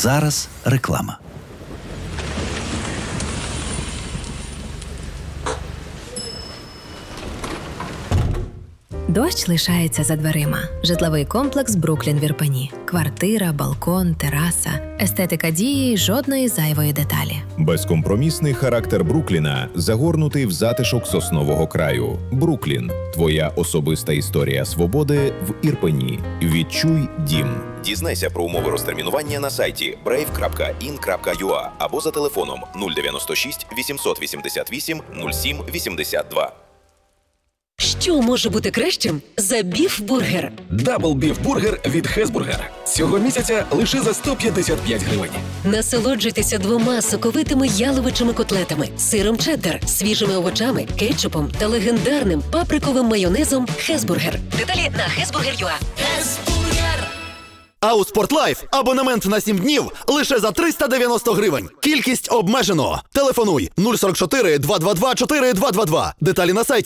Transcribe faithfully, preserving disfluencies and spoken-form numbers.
зараз реклама. Дощ лишається за дверима. Житловий комплекс «Бруклін» в Ірпені. Квартира, балкон, тераса. Естетика дії й жодної зайвої деталі. Безкомпромісний характер Брукліна загорнутий в затишок соснового краю. Бруклін – твоя особиста історія свободи в Ірпені. Відчуй дім. Дізнайся про умови розтермінування на сайті брейв крапка ін крапка ю а або за телефоном нуль дев'яносто шість вісімсот вісімдесят вісім нуль сім вісімдесят два. Що може бути кращим за біф-бургер? Дабл біф-бургер від Хезбургер. Цього місяця лише за сто п'ятдесят п'ять гривень. Насолоджуйтеся двома соковитими яловичими котлетами, сиром чеддер, свіжими овочами, кетчупом та легендарним паприковим майонезом Хезбургер. Деталі на хезбургер крапка ю а. А у Спортлайф абонемент на сім днів лише за триста дев'яносто гривень. Кількість обмежено. Телефонуй нуль сорок чотири два два два чотири два два два. Деталі на сайті